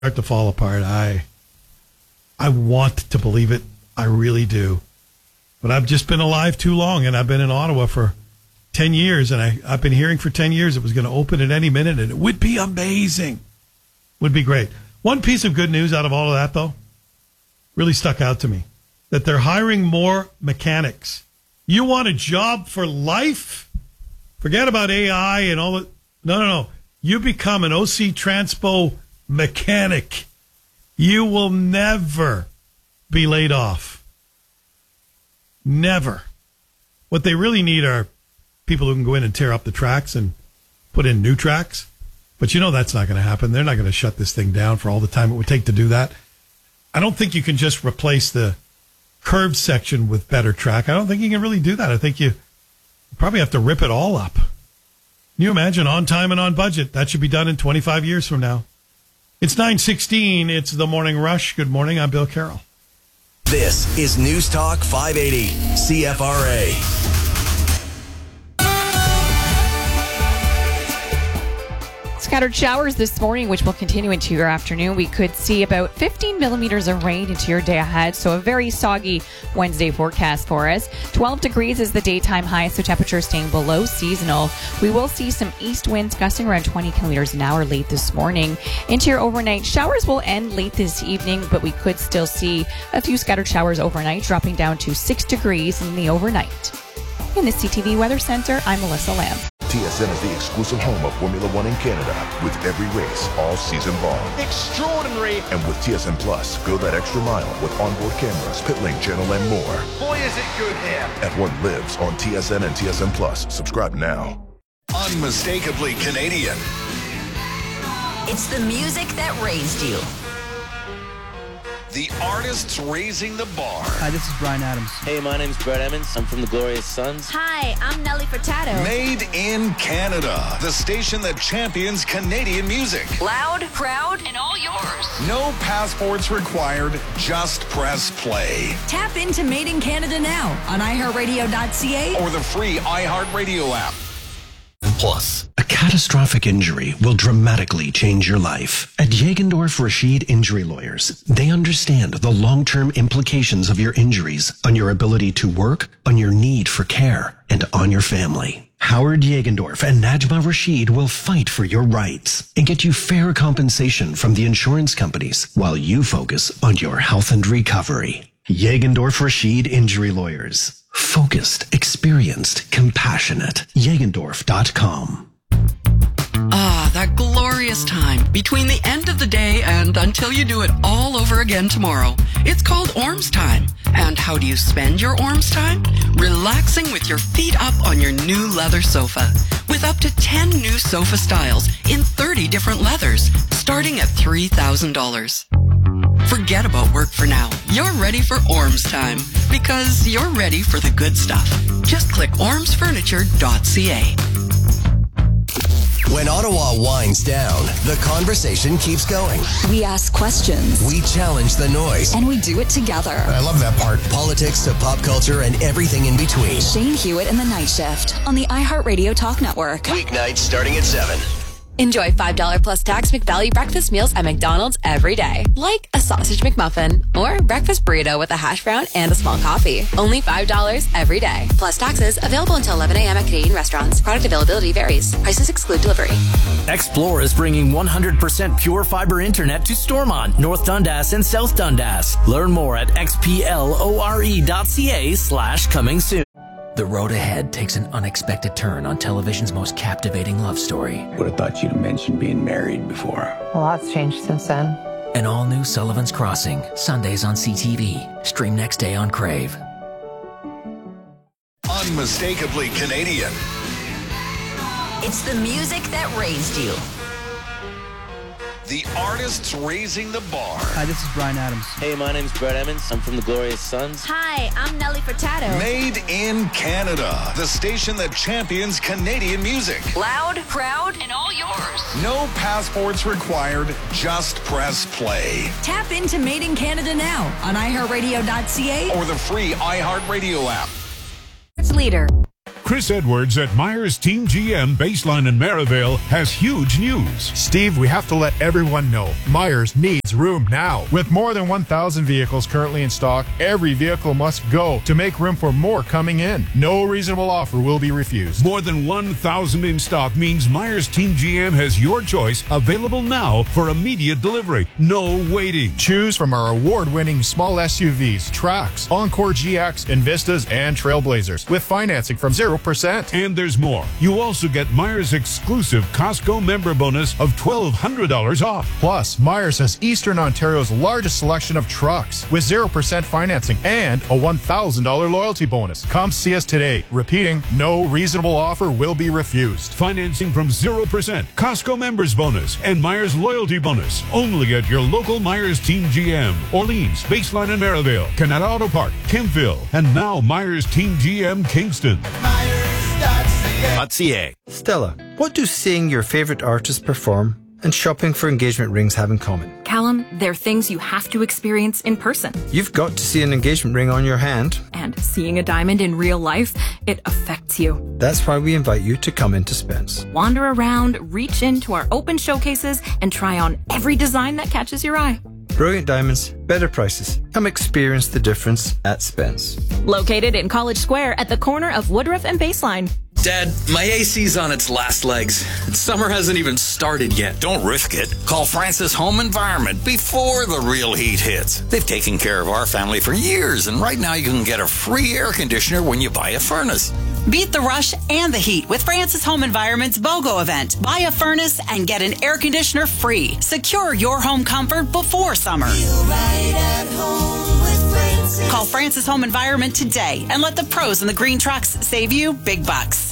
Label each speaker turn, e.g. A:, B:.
A: start to fall apart. I want to believe it. I really do. But I've just been alive too long, and I've been in Ottawa for 10 years, and I've been hearing for 10 years it was going to open at any minute, and it would be amazing. Would be great. One piece of good news out of all of that, though, really stuck out to me, that they're hiring more mechanics. You want a job for life? Forget about AI and all that. No. You become an OC Transpo mechanic. You will never be laid off. Never. What they really need are people who can go in and tear up the tracks and put in new tracks. But you know that's not going to happen. They're not going to shut this thing down for all the time it would take to do that. I don't think you can just replace the curved section with better track. I don't think you can really do that. I think you probably have to rip it all up. Can you imagine on time and on budget? That should be done in 25 years from now. It's 9:16. It's the Morning Rush. Good morning. I'm Bill Carroll.
B: This is News Talk 580 CFRA.
C: Scattered showers this morning, which will continue into your afternoon. We could see about 15 millimeters of rain into your day ahead, so a very soggy Wednesday forecast for us. 12 degrees is the daytime high, so temperatures staying below seasonal. We will see some east winds gusting around 20 kilometers an hour late this morning. Into your overnight, showers will end late this evening, but we could still see a few scattered showers overnight, dropping down to 6 degrees in the overnight. In the CTV Weather Center, I'm Melissa Lamb.
D: TSN is the exclusive home of Formula One in Canada, with every race all season long.
E: Extraordinary.
D: And with TSN Plus, go that extra mile with onboard cameras, pit lane channel, and more.
E: Boy, is it good here.
D: F1 lives on TSN and TSN Plus. Subscribe now.
F: Unmistakably Canadian.
G: It's the music that raised you.
F: The artists raising the bar.
H: Hi, this is Bryan Adams.
I: Hey, my name's Brett Emmons. I'm from the Glorious Sons.
G: Hi, I'm Nelly Furtado.
F: Made in Canada. The station that champions Canadian music.
G: Loud, proud, and all yours.
F: No passports required. Just press play.
G: Tap into Made in Canada now on iHeartRadio.ca
F: or the free iHeartRadio app.
B: Plus, a catastrophic injury will dramatically change your life. At Jagendorf Rashid Injury Lawyers, they understand the long-term implications of your injuries on your ability to work, on your need for care, and on your family. Howard Jagendorf and Najma Rashid will fight for your rights and get you fair compensation from the insurance companies while you focus on your health and recovery. Jagendorf Rashid Injury Lawyers. Focused, experienced, compassionate. Jagendorf.com.
J: Ah, that glorious time between the end of the day and until you do it all over again tomorrow. It's called Orms time. And how do you spend your Orms time? Relaxing with your feet up on your new leather sofa. With up to 10 new sofa styles in 30 different leathers, starting at $3,000. Forget about work for now. You're ready for Orms time because you're ready for the good stuff. Just click ormsfurniture.ca.
B: When Ottawa winds down, the conversation keeps going.
K: We ask questions.
B: We challenge the noise.
K: And we do it together.
D: I love that part.
B: Politics to pop culture and everything in between.
K: Shane Hewitt and the Night Shift on the iHeartRadio Talk Network.
B: Weeknights starting at 7.
L: Enjoy $5 plus tax McValue breakfast meals at McDonald's every day. Like a sausage McMuffin or breakfast burrito with a hash brown and a small coffee. Only $5 every day. Plus taxes. Available until 11 a.m. at Canadian restaurants. Product availability varies. Prices exclude delivery.
M: Xplore is bringing 100% pure fiber internet to Stormont, North Dundas, and South Dundas. Learn more at xplore.ca/coming soon.
N: The road ahead takes an unexpected turn on television's most captivating love story.
O: Would have thought you'd have mentioned being married before.
P: A lot's changed since then.
N: An all-new Sullivan's Crossing, Sundays on CTV. Stream next day on Crave.
F: Unmistakably Canadian.
G: It's the music that raised you.
F: The artists raising the bar.
H: Hi, this is Bryan Adams.
I: Hey, my name's Brett Emmons. I'm from the Glorious Sons.
G: Hi, I'm Nelly Furtado.
F: Made in Canada. The station that champions Canadian music.
G: Loud, proud, and all yours.
F: No passports required. Just press play.
G: Tap into Made in Canada now on iHeartRadio.ca
F: or the free iHeartRadio app.
L: Leader.
P: Chris Edwards at Myers Team GM Baseline in Maryvale has huge news.
Q: Steve, we have to let everyone know Myers needs room now. With more than 1,000 vehicles currently in stock, every vehicle must go to make room for more coming in. No reasonable offer will be refused.
P: More than 1,000 in stock means Myers Team GM has your choice available now for immediate delivery. No waiting.
Q: Choose from our award-winning small SUVs, Trax, Encore GX, Invistas, and Trailblazers with financing from 0%.
P: And there's more. You also get Myers' exclusive Costco member bonus of $1,200 off.
Q: Plus, Myers has Eastern Ontario's largest selection of trucks with 0% financing and a $1,000 loyalty bonus. Come see us today. Repeating, no reasonable offer will be refused.
P: Financing from 0%, Costco members bonus, and Myers loyalty bonus. Only at your local Myers Team GM. Orleans, Baseline and Maryvale, Canada Auto Park, Kempville, and now Myers Team GM Kingston.
R: Myers.ca. Stella, what do seeing your favorite artist perform and shopping for engagement rings have in common?
S: Callum, they're things you have to experience in person.
R: You've got to see an engagement ring on your hand.
S: And seeing a diamond in real life, it affects you.
R: That's why we invite you to come into Spence.
S: Wander around, reach into our open showcases, and try on every design that catches your eye.
R: Brilliant diamonds, better prices. Come experience the difference at Spence.
S: Located in College Square at the corner of Woodruff and Baseline.
T: Dad, my AC's on its last legs. Summer hasn't even started yet.
F: Don't risk it. Call Francis Home Environment before the real heat hits. They've taken care of our family for years, and right now you can get a free air conditioner when you buy a furnace.
U: Beat the rush and the heat with Francis Home Environment's BOGO event. Buy a furnace and get an air conditioner free. Secure your home comfort before summer.
V: Feel right at home with Francis.
U: Call Francis Home Environment today and let the pros in the green trucks save you big bucks.